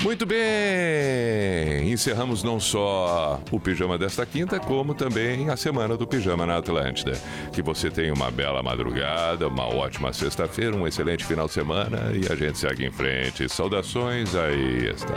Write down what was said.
Muito bem! Encerramos não só o Pijama desta quinta, como também a semana do Pijama na Atlântida. Que você tenha uma bela madrugada, uma ótima sexta-feira, um excelente final de semana e a gente segue em frente. Saudações, aí está.